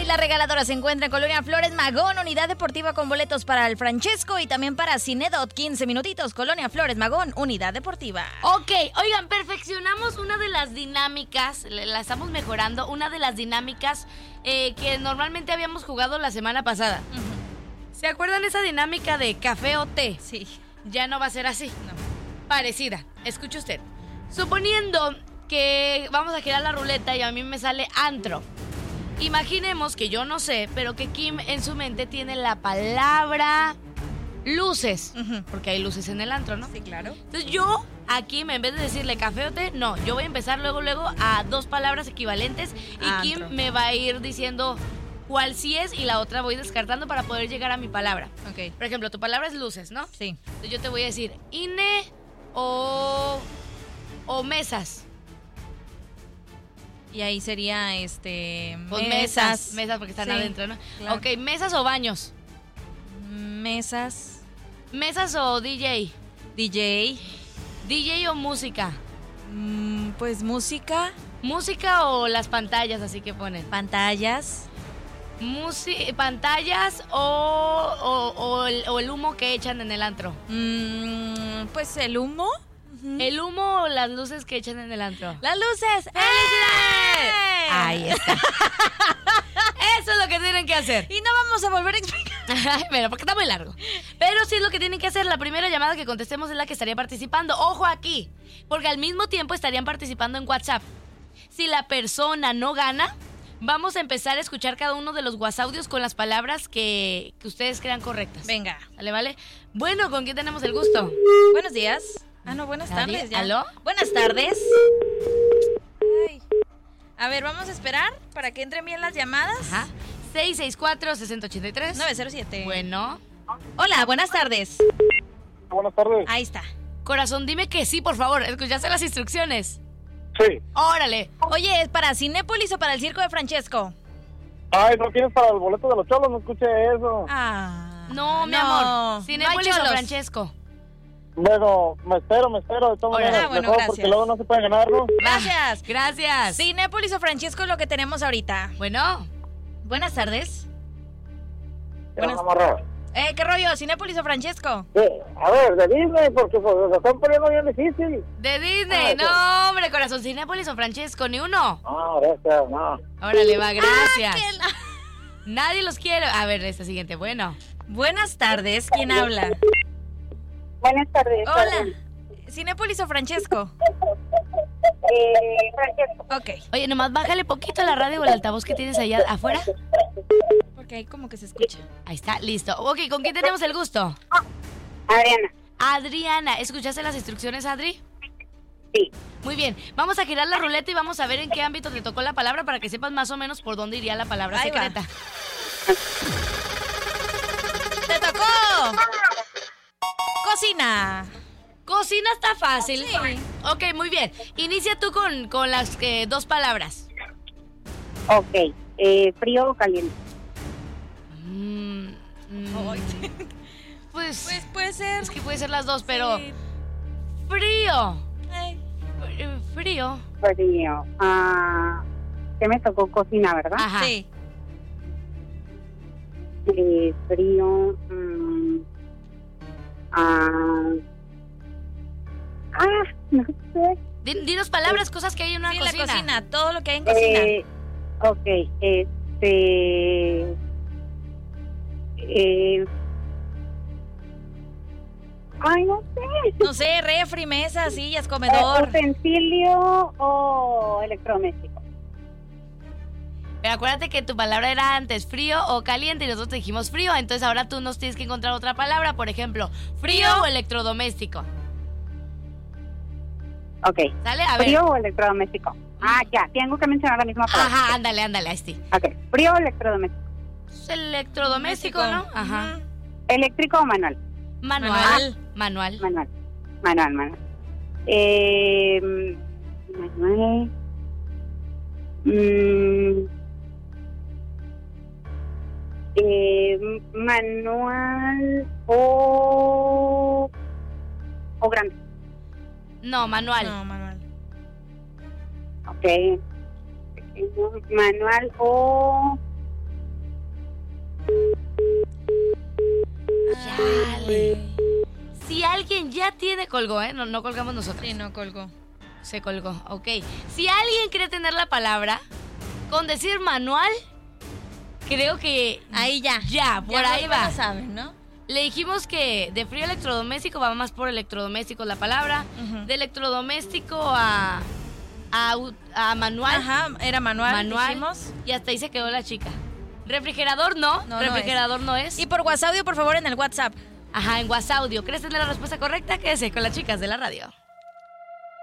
la regaladora se encuentra en Colonia Flores Magón, unidad deportiva con boletos para el Francesco y también para Cinedot, 15 minutitos, Colonia Flores Magón, unidad deportiva. Ok, oigan, perfeccionamos una de las dinámicas, la estamos mejorando, una de las dinámicas que normalmente habíamos jugado la semana pasada. ¿Se acuerdan esa dinámica de café o té? Sí. Ya no va a ser así. No. Parecida. Escuche usted. Suponiendo que vamos a girar la ruleta y a mí me sale antro. Imaginemos que yo no sé, pero que Kim en su mente tiene la palabra luces. Porque hay luces en el antro, ¿no? Sí, claro. Entonces yo a Kim, en vez de decirle café o té, no, yo voy a empezar luego a dos palabras equivalentes y Antro. Kim me va a ir diciendo cuál sí es y la otra voy descartando para poder llegar a mi palabra. Ok. Por ejemplo, tu palabra es luces, ¿no? Sí. Entonces yo te voy a decir INE o mesas. Y ahí sería, Pues mesas porque están Sí, adentro, ¿no? claro. Ok, mesas o baños. Mesas. Mesas o DJ. DJ. DJ o música. Pues música. Música o las pantallas, así que ponen. Pantallas. Pantallas o el humo que echan en el antro. Pues el humo. El humo o las luces que echan en el antro. ¡Las luces! ¡Felicidades! Ahí está. Eso es lo que tienen que hacer. Y no vamos a volver a explicar. Ay, mira, porque está muy largo. Pero sí es lo que tienen que hacer. La primera llamada que contestemos es la que estaría participando. Ojo aquí, porque al mismo tiempo estarían participando en WhatsApp. Si la persona no gana, vamos a empezar a escuchar cada uno de los WhatsAppios con las palabras que ustedes crean correctas. Venga. ¿Vale? Bueno, ¿con quién tenemos el gusto? Buenos días. Ah, no, buenas ¿Nadie? tardes ya. ¿Aló? Buenas tardes. Ay. A ver, vamos a esperar para que entren bien las llamadas. Ajá. 664-6083. 907. Bueno. Hola, buenas tardes. Buenas tardes. Ahí está. Corazón, dime que sí, por favor. ¿Escuchaste las instrucciones? Sí. ¡Órale! Oye, ¿es para Cinépolis o para el circo de Francesco? Ay, ¿no quieres para el boleto de los cholos? No escuché eso. Ah. No, mi amor. Cinépolis no hay o cholos. Francesco. Bueno, me espero. De todas Órale. maneras, Bueno, mejor, gracias. porque luego no se puede ganar, ¿no? Gracias. Gracias. Cinépolis o Francesco es lo que tenemos ahorita. Bueno. Buenas tardes. Buenas. Amarrar. ¿Qué rollo? ¿Cinépolis o Francesco? Sí. A ver, de Disney, porque pues, se están poniendo bien difícil. De Disney. No, hombre, corazón. Cinépolis o Francesco, ni uno. No, gracias, no. Órale, va, gracias. que la- Nadie los quiere. A ver, esta siguiente. Bueno. Buenas tardes. ¿Quién habla? Buenas tardes. Hola. ¿Cinépolis o Francesco? Francesco. Ok. Oye, nomás bájale poquito la radio o el altavoz que tienes allá afuera. Porque ahí como que se escucha. Ahí está, listo. Ok, ¿con quién tenemos el gusto? Adriana. Adriana. ¿Escuchaste las instrucciones, Adri? Sí. Muy bien, vamos a girar la ruleta y vamos a ver en qué ámbito te tocó la palabra para que sepas más o menos por dónde iría la palabra Ahí va. secreta. ¡Te tocó! Cocina. Cocina está fácil. Sí. Ok, muy bien. Inicia tú con las dos palabras. Ok. ¿Frío o caliente? Pues Pues puede ser. es que puede ser las dos, pero Sí. frío. Ay. Frío. Frío. ¿Qué me tocó? Cocina, ¿verdad? Ajá. Sí. Frío. No sé. Dinos palabras, cosas que hay en una Sí, en cocina. la cocina. Todo lo que hay en cocina. Ok. No sé. No sé, refri, mesa, sillas, comedor. ¿Utensilio o electrodoméstico? Pero acuérdate que tu palabra era antes frío o caliente y nosotros te dijimos frío, entonces ahora tú nos tienes que encontrar otra palabra, por ejemplo, frío o electrodoméstico. Ok. ¿Sale? A ver. ¿Frío o electrodoméstico? Ya, tengo que mencionar la misma palabra. Ajá, ándale, ahí sí. Ok. ¿Frío o electrodoméstico? Es electrodoméstico, ¿no? Ajá. Ujú. ¿Eléctrico o manual? Manual. Manual. Manual. Manual. Manual o grande. No, manual. No, manual. Ok. Manual o ya tiene, colgó, ¿eh? No colgamos nosotros. Sí, no colgó. Se colgó, ok. Si alguien quiere tener la palabra, con decir manual, creo que... Ahí ya. Ya, por ahí va. Ya saben, ¿no? Le dijimos que de frío electrodoméstico va más por electrodoméstico la palabra. Ujú. De electrodoméstico a manual. Ajá, era manual, dijimos. Y hasta ahí se quedó la chica. Refrigerador no, No, refrigerador no es. Y por WhatsApp, por favor, en el WhatsApp. Ajá, en WhatsApp. ¿Crees tener la respuesta correcta? Quédese con las chicas de la radio.